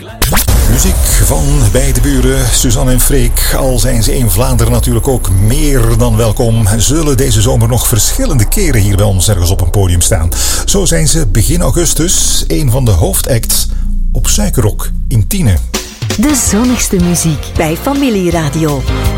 Muziek van beide buren, Suzanne en Freek. Al zijn ze in Vlaanderen natuurlijk ook meer dan welkom. Zullen deze zomer nog verschillende keren hier bij ons ergens op een podium staan. Zo zijn ze begin augustus een van de hoofdacts op Suikerrok in Tiene. De zonnigste muziek bij Familieradio.